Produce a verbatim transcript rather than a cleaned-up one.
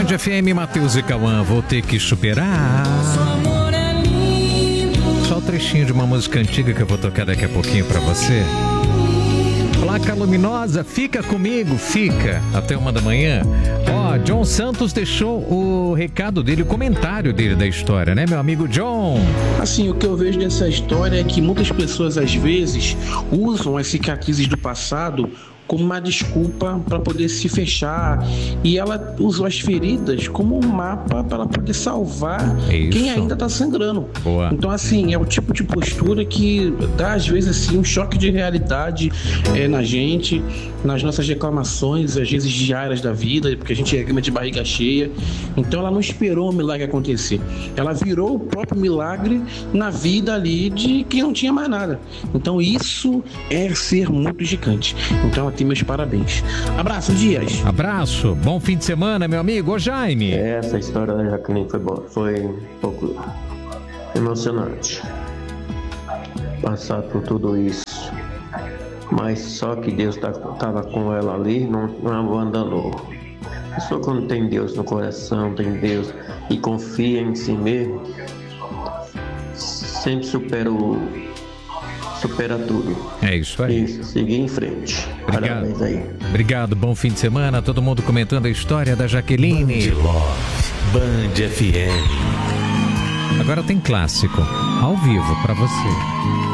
Band F M, Matheus e Cauã, vou ter que superar. Só um trechinho de uma música antiga que eu vou tocar daqui a pouquinho pra você. Placa Luminosa, fica comigo, fica até uma da manhã. Ó, John Santos deixou o recado dele, o comentário dele da história, né, meu amigo John? Assim, o que eu vejo dessa história é que muitas pessoas, às vezes, usam as cicatrizes do passado como uma desculpa para poder se fechar, e ela usou as feridas como um mapa para poder salvar Isso. quem ainda está sangrando. Boa. Então, assim, é o tipo de postura que dá às vezes assim um choque de realidade é, na gente, nas nossas reclamações, às vezes diárias da vida, porque a gente reclama de barriga cheia. Então ela não esperou o milagre acontecer, ela virou o próprio milagre na vida ali de quem não tinha mais nada. Então isso é ser muito gigante. Então ela tem meus parabéns. Abraço, Dias. Abraço, bom fim de semana, meu amigo. Ô, Jaime. Essa história da Jaqueline foi boa, foi um pouco emocionante passar por tudo isso, mas só que Deus estava com ela ali, não, não abandonou. Só quando tem Deus no coração, tem Deus e confia em si mesmo, sempre supera o supera tudo. É isso aí. Isso, seguir em frente. Obrigado. Parabéns aí. Obrigado, bom fim de semana. Todo mundo comentando a história da Jaqueline. Band Love, Band F M. Agora tem clássico, ao vivo, pra você.